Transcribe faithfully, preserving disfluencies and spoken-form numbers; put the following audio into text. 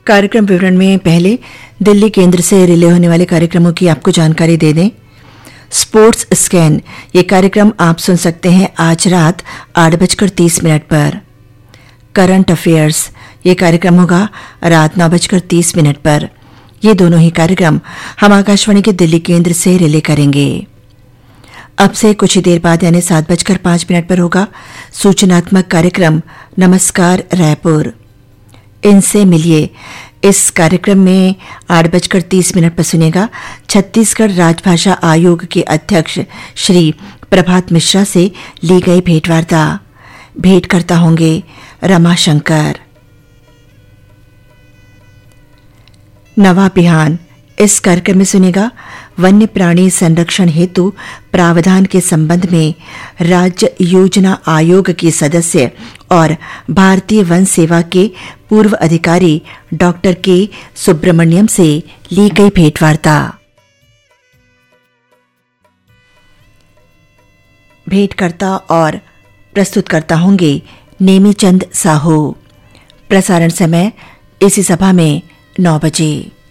कार्यक्रम विवरण में पहले दिल्ली केंद्र से रिले होने वाले कार्यक्रमों की आपको जानकारी दे दें। स्पोर्ट्स स्कैन ये कार्यक्रम आप सुन सकते हैं आज रात आठ बजकर तीस मिनट पर। करंट अफेयर्स ये कार्यक्रम होगा रात नौ बजकर तीस मिनट पर। ये दोनों ही कार्यक्रम हम आकाशवाणी के दिल्ली केंद्र से रिले करेंगे। अब से कुछ ही देर बाद यानी सात बजकर पांच मिनट पर होगा सूचनात्मक कार्यक्रम नमस्कार रायपुर। इनसे मिलिए। इस कार्यक्रम में आठ बजकर तीस मिनट पर सुनेगा छत्तीसगढ़ राजभाषा आयोग के अध्यक्ष श्री प्रभात मिश्रा से ली गई भेंटवार्ता। भेंट करता होंगे रमाशंकर। नवा बिहान इस कार्यक्रम में सुनेगा वन्य प्राणी संरक्षण हेतु प्रावधान के संबंध में राज्य योजना आयोग के सदस्य और भारतीय वन सेवा के पूर्व अधिकारी डॉक्टर के सुब्रमण्यम से ली गई भेंटवार्ता। भेंटकर्ता और प्रस्तुतकर्ता होंगे नेमीचंद साहू। प्रसारण समय इसी सभा में नौ बजे।